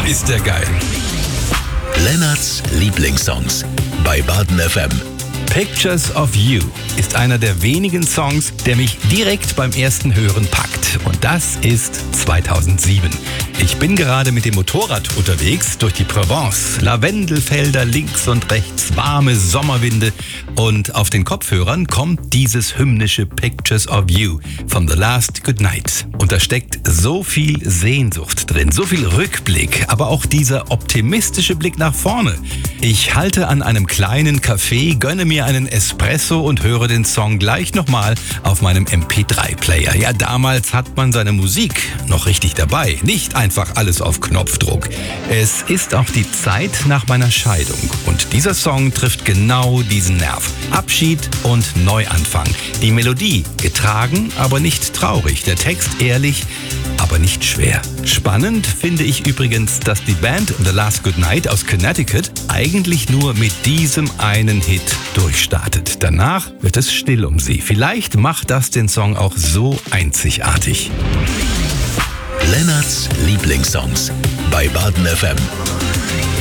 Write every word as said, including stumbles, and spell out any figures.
ist der geil. Lennarts Lieblingssongs bei Baden F M. Pictures of You ist einer der wenigen Songs, der mich direkt beim ersten Hören packt. Und das ist zweitausendsieben. Ich bin gerade mit dem Motorrad unterwegs durch die Provence. Lavendelfelder links und rechts, warme Sommerwinde. Und auf den Kopfhörern kommt dieses hymnische Pictures of You von The Last Goodnight. Und da steckt so viel Sehnsucht drin, so viel Rückblick, aber auch dieser optimistische Blick nach vorne. Ich halte an einem kleinen Café, gönne mir einen Espresso und höre den Song gleich nochmal auf meinem M P drei Player. Ja, damals hat man seine Musik noch richtig dabei, nicht einfach alles auf Knopfdruck. Es ist auch die Zeit nach meiner Scheidung und dieser Song trifft genau diesen Nerv. Abschied und Neuanfang. Die Melodie getragen, aber nicht traurig. Der Text ehrlich, aber nicht schwer. Spannend finde ich übrigens, dass die Band The Last Goodnight aus Connecticut eigentlich nur mit diesem einen Hit durchstartet. Danach wird es still um sie. Vielleicht macht das den Song auch so einzigartig. Lennarts Lieblingssongs bei Baden F M.